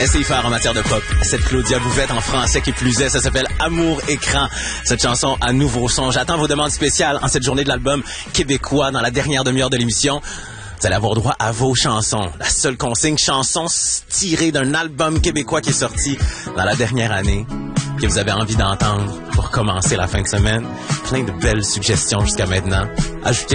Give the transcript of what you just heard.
Essayez faire en matière de pop. Cette Claudia Bouvette en français qui plus est, ça s'appelle Amour Écran. Cette chanson à nouveau son. J'attends vos demandes spéciales en cette journée de l'album québécois dans la dernière demi-heure de l'émission. Vous allez avoir droit à vos chansons. La seule consigne, chansons tirées d'un album québécois qui est sorti dans la dernière année, que vous avez envie d'entendre pour commencer la fin de semaine. Plein de belles suggestions jusqu'à maintenant. Ajoutez